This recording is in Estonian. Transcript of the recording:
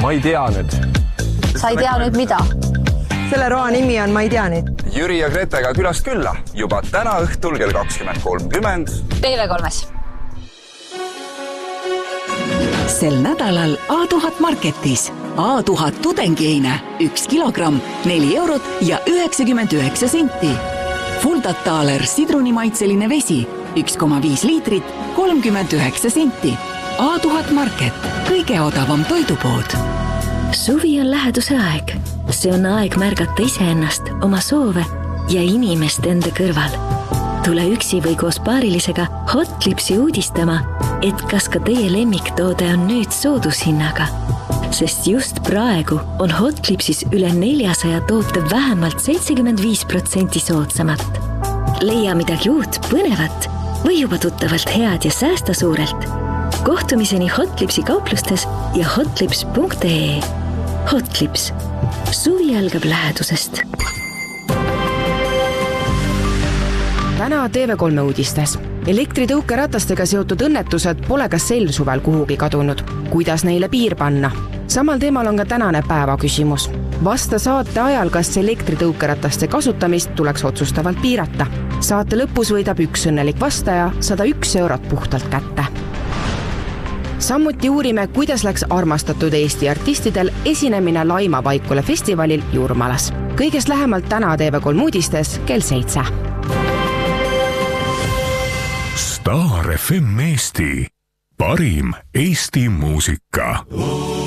Ma ei tea nüüd. Sa ei tea nüüd mida? Selle roa nimi on Ma ei tea nüüd. Jüri ja Gretega külast külla juba täna õhtul kell 20.30. TV3-s. Sel nädalal A1000 Marketis. A1000 tudengieine 1 kilogramm 4 eurot ja 99 senti. Fuldataler sidrunimaitseline vesi 1,5 liitrit 39 senti. A1000 Market, kõige odavam toidupood. Suvi on läheduse aeg. See on aeg märgata iseennast, oma soove ja inimest enda kõrval. Tule üksi või koos paarilisega Hotlipsi uudistama, et kas ka teie lemmiktoode on nüüd soodushinnaga. Sest just praegu on Hotlipsis üle 400 toote vähemalt 75% soodsamat. Leia midagi uut, põnevat või juba tuttavalt head ja säästa suurelt. Kohtumiseni Hotlipsi kauplustes ja hotlips.ee. Hotlips. Suvi algab lähedusest. Täna TV3 uudistes. Elektritõukeratastega seotud õnnetused pole ka sel suvel kuhugi kadunud. Kuidas neile piir panna? Samal teemal on ka tänane päeva küsimus. Vasta saate ajal, kas elektritõukerataste kasutamist tuleks otsustavalt piirata. Saate lõpus võidab üks õnnelik vastaja 101 eurot puhtalt kätte. Samuti uurime, kuidas läks armastatud Eesti artistidel esinemine Laima Vaikule festivalil Jurmalas. Kõigest lähemalt täna TV3 uudistes kell 7. Star FM Eesti. Parim Eesti muusika.